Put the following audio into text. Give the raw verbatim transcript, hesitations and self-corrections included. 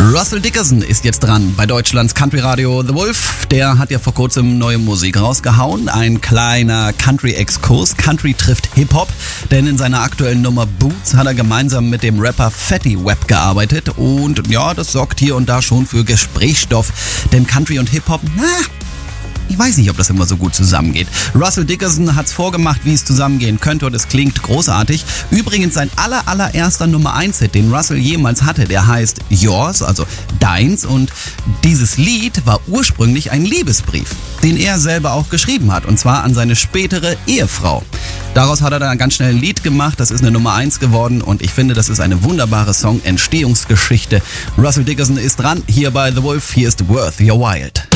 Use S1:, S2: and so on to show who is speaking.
S1: Russell Dickerson ist jetzt dran bei Deutschlands Country Radio The Wolf. Der hat ja vor kurzem neue Musik rausgehauen. Ein kleiner Country-Exkurs. Country trifft Hip-Hop. Denn in seiner aktuellen Nummer Boots hat er gemeinsam mit dem Rapper Fatty Web gearbeitet. Und ja, das sorgt hier und da schon für Gesprächsstoff. Denn Country und Hip-Hop, na... Ich weiß nicht, ob das immer so gut zusammengeht. Russell Dickerson hat's vorgemacht, wie es zusammengehen könnte und es klingt großartig. Übrigens sein aller allererster Nummer eins Hit, den Russell jemals hatte, der heißt Yours, also Deins, und dieses Lied war ursprünglich ein Liebesbrief, den er selber auch geschrieben hat, und zwar an seine spätere Ehefrau. Daraus hat er dann ganz schnell ein Lied gemacht, das ist eine Nummer eins geworden und ich finde, das ist eine wunderbare Song-Entstehungsgeschichte. Russell Dickerson ist dran, hier bei The Wolf, hier ist Worth Your Wild.